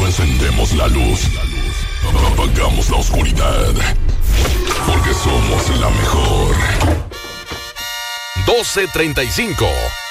No encendemos la luz, apagamos la oscuridad, porque somos la mejor. 12:35.